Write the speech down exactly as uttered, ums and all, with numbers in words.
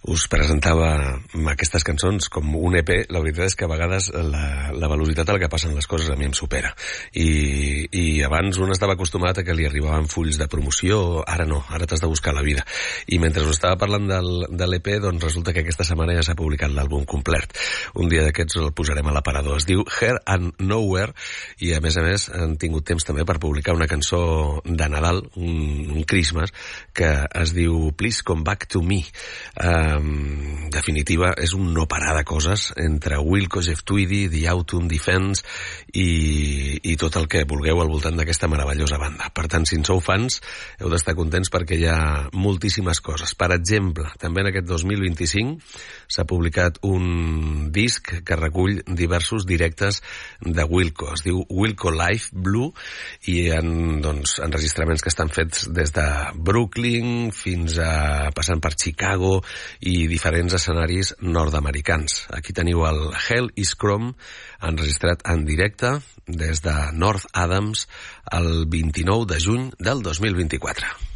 us presentava aquestes cançons com un E P, la veritat és que a vegades la, la velocitat a la que passen les coses a mi em supera. I, i abans un estava acostumat a que li arribaven fulls de promoció, ara no, ara t'has de buscar la vida. I mentre us estava parlant del, de l'E P, doncs resulta que aquesta setmana ja s'ha publicat l'àlbum complet. Un dia d'aquests el posarem a l'aparador. Es diu Here and Nowhere i a més a més han tingut temps també per publicar una cançó de Nadal, un, un Christmas, que es diu Please Come Back to Me. En definitiva, és un no parar de coses entre Wilco, Jeff Tweedy, The Autumn Defense i, i tot el que vulgueu al voltant d'aquesta meravellosa banda. Per tant, si en sou fans, heu d'estar contents perquè hi ha moltíssimes coses. Per exemple, també en aquest dos mil vint-i-cinc s'ha publicat un disc que recull diversos directes de Wilco. Es diu Wilco Live Blue i hi ha doncs, enregistraments que estan fets des de Brooklyn fins a passant per Chicago i diferents escenaris nord-americans. Aquí teniu el Hell is Chrome, enregistrat en directe des de North Adams el vint-i-nou de juny del dos mil vint-i-quatre.